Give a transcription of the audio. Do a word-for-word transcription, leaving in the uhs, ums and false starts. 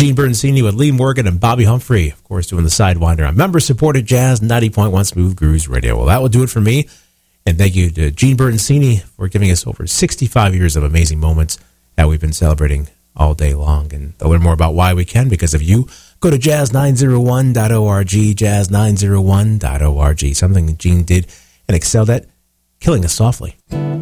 Gene Bertancini with Lee Morgan and Bobby Humphrey, of course, doing the Sidewinder on member-supported Jazz ninety point one Smooth Grooves Radio. Well, that will do it for me. And thank you to Gene Bertancini for giving us over sixty-five years of amazing moments that we've been celebrating all day long. And to learn more about why we can, because of you, go to jazz nine oh one dot org, jazz nine oh one dot org. Something Gene did and excelled at, killing us softly.